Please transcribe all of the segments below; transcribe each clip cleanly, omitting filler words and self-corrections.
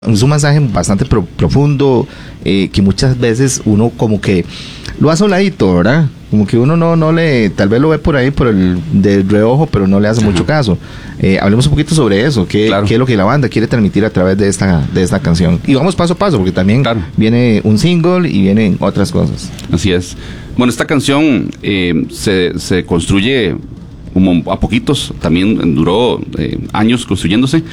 Es un mensaje bastante profundo, que muchas veces uno como que lo hace a un ladito, ¿verdad? Como que uno no le, tal vez lo ve por ahí por el de reojo, pero no le hace mucho caso. Hablemos un poquito sobre eso, qué es lo que la banda quiere transmitir a través de esta canción. Y vamos paso a paso, porque también viene un single y vienen otras cosas. Así es. Bueno, esta canción se construye como a poquitos, también duró años construyéndose.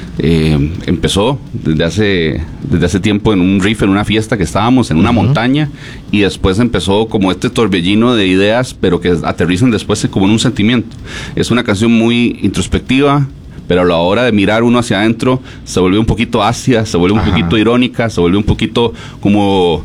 Empezó desde hace tiempo en un riff, en una fiesta que estábamos en una montaña, y después empezó como este torbellino de ideas, pero que aterrizan después como en un sentimiento. Es una canción muy introspectiva, pero a la hora de mirar uno hacia adentro se vuelve un poquito ácida, se vuelve un poquito irónica, se vuelve un poquito como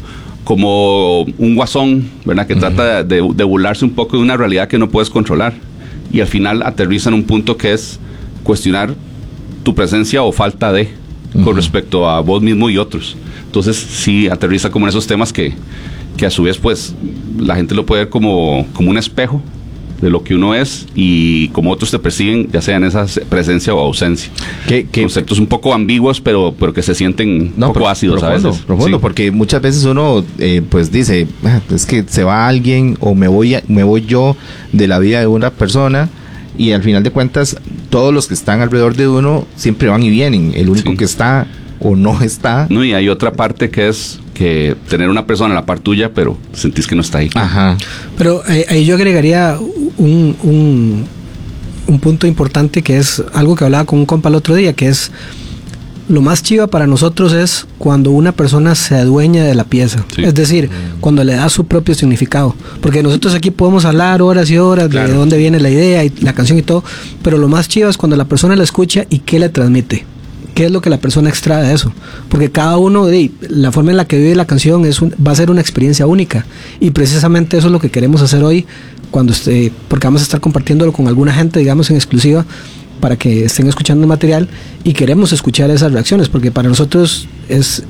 un guasón, ¿verdad? Que trata de burlarse un poco de una realidad que no puedes controlar, y al final aterriza en un punto que es cuestionar tu presencia o falta de con respecto a vos mismo y otros. Entonces sí aterriza como en esos temas que a su vez pues la gente lo puede ver como un espejo de lo que uno es y como otros te persiguen, ya sea en esa presencia o ausencia. Conceptos un poco ambiguos, pero que se sienten un poco ácidos a veces. Profundo, sí. Porque muchas veces uno pues dice, es que se va alguien o me voy yo de la vida de una persona. Y al final de cuentas, todos los que están alrededor de uno siempre van y vienen. El único que está o no está. No, y hay otra parte que es que tener una persona a la par tuya, pero sentís que no está ahí. Ajá. Pero ahí yo agregaría un punto importante, que es algo que hablaba con un compa el otro día, que es lo más chiva para nosotros es cuando una persona se adueña de la pieza. Sí. Es decir, cuando le da su propio significado. Porque nosotros aquí podemos hablar horas y horas de dónde viene la idea y la canción y todo, pero lo más chiva es cuando la persona la escucha y qué le transmite. ¿Qué es lo que la persona extrae de eso? Porque cada uno, la forma en la que vive la canción va a ser una experiencia única. Y precisamente eso es lo que queremos hacer hoy, porque vamos a estar compartiéndolo con alguna gente, digamos, en exclusiva, para que estén escuchando el material, y queremos escuchar esas reacciones, porque para nosotros eso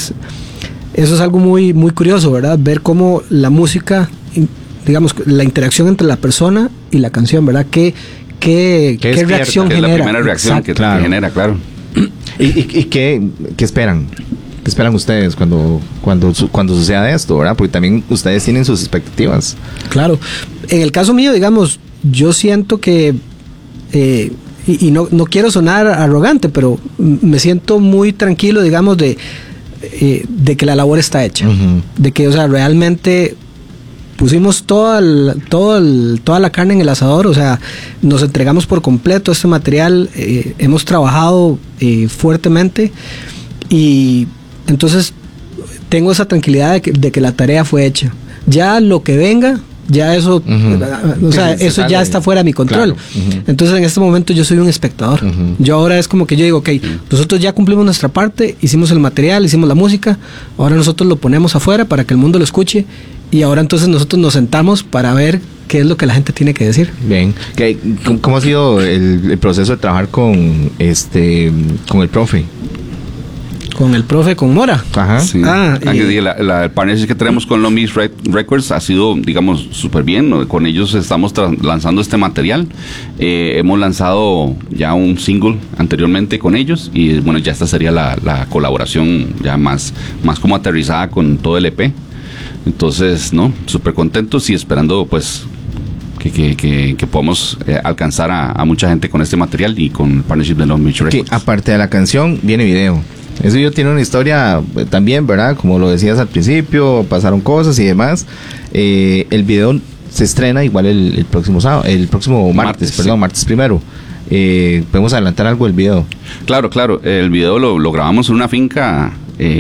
es algo muy, muy curioso, ¿verdad? Ver cómo la música, digamos, la interacción entre la persona y la canción, ¿verdad? ¿Qué reacción genera? Es la primera reacción que genera, claro. ¿Y qué esperan? ¿Qué esperan ustedes cuando suceda esto, verdad? Porque también ustedes tienen sus expectativas. Claro. En el caso mío, digamos, yo siento que y no quiero sonar arrogante, pero me siento muy tranquilo, digamos, de que la labor está hecha. De que, o sea, realmente pusimos toda la carne en el asador, o sea, nos entregamos por completo este material, hemos trabajado fuertemente, y entonces tengo esa tranquilidad de que la tarea fue hecha. Ya lo que venga, ya eso, o sea, eso ya está fuera de mi control. Claro. Entonces en este momento yo soy un espectador. Yo ahora es como que yo digo, ok, nosotros ya cumplimos nuestra parte, hicimos el material, hicimos la música, ahora nosotros lo ponemos afuera para que el mundo lo escuche, y ahora entonces nosotros nos sentamos para ver qué es lo que la gente tiene que decir. Bien. ¿Cómo ha sido el proceso de trabajar con el profe? Con el profe, con Mora. Ajá. Sí. El partnership que tenemos con Long Beach Records ha sido, digamos, súper bien, ¿no? Con ellos estamos lanzando este material. Hemos lanzado ya un single anteriormente con ellos, y bueno, ya esta sería la colaboración ya más como aterrizada con todo el EP. Entonces, ¿no? Súper contentos y esperando, pues, que podamos alcanzar a mucha gente con este material y con el partnership de Long Beach Records. Que aparte de la canción, viene video. Eso yo tiene una historia también, ¿verdad? Como lo decías al principio, pasaron cosas y demás. El video se estrena igual el próximo martes, martes primero. ¿Podemos adelantar algo del video? Claro. El video lo grabamos en una finca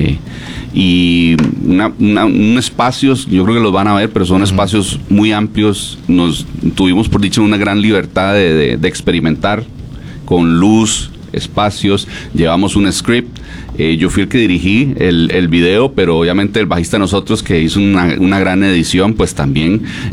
y un espacios, yo creo que los van a ver, pero son espacios muy amplios. Nos tuvimos, por dicho, una gran libertad de experimentar con luz, espacios. Llevamos un script. Yo fui el que dirigí el video, pero obviamente el bajista de nosotros, que hizo una gran edición, pues también